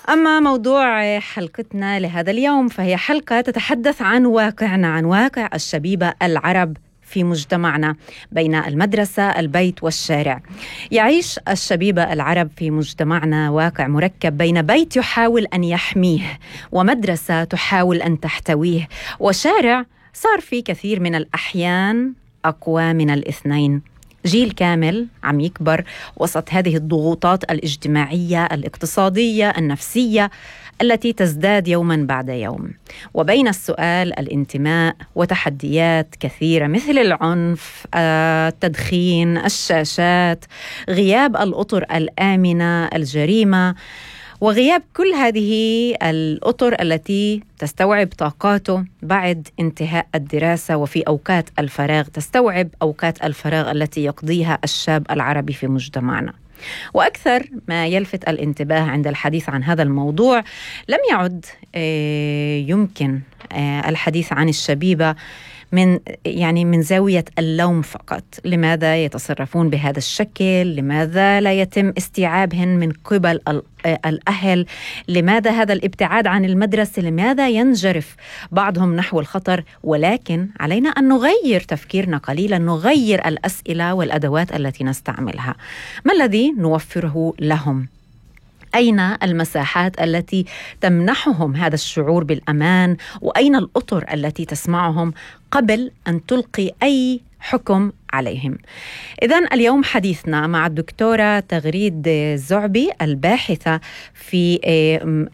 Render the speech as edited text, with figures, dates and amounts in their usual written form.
أما موضوع حلقتنا لهذا اليوم فهي حلقة تتحدث عن واقعنا، عن واقع الشبيبة العرب في مجتمعنا بين المدرسة، البيت والشارع. يعيش الشبيبة العرب في مجتمعنا واقع مركب بين بيت يحاول أن يحميه، ومدرسة تحاول أن تحتويه، وشارع صار في كثير من الأحيان أقوى من الاثنين. جيل كامل عم يكبر وسط هذه الضغوطات الاجتماعية، الاقتصادية، النفسية التي تزداد يوما بعد يوم، وبين السؤال، الانتماء، وتحديات كثيرة مثل العنف، التدخين، الشاشات، غياب الأطر الآمنة، الجريمة، وغياب كل هذه الأطر التي تستوعب طاقاته بعد انتهاء الدراسة، وفي أوقات الفراغ تستوعب أوقات الفراغ التي يقضيها الشاب العربي في مجتمعنا. وأكثر ما يلفت الانتباه عند الحديث عن هذا الموضوع لم يعد يمكن الحديث عن الشبيبة من زاوية اللوم فقط. لماذا يتصرفون بهذا الشكل؟ لماذا لا يتم استيعابهن من قبل الأهل؟ لماذا هذا الابتعاد عن المدرسة؟ لماذا ينجرف بعضهم نحو الخطر؟ ولكن علينا أن نغير تفكيرنا قليلا، نغير الأسئلة والأدوات التي نستعملها. ما الذي نوفره لهم؟ أين المساحات التي تمنحهم هذا الشعور بالأمان؟ وأين الأطر التي تسمعهم قبل أن تلقي أي حكم عليهم؟ إذن اليوم حديثنا مع الدكتورة تغريد زعبي، الباحثة في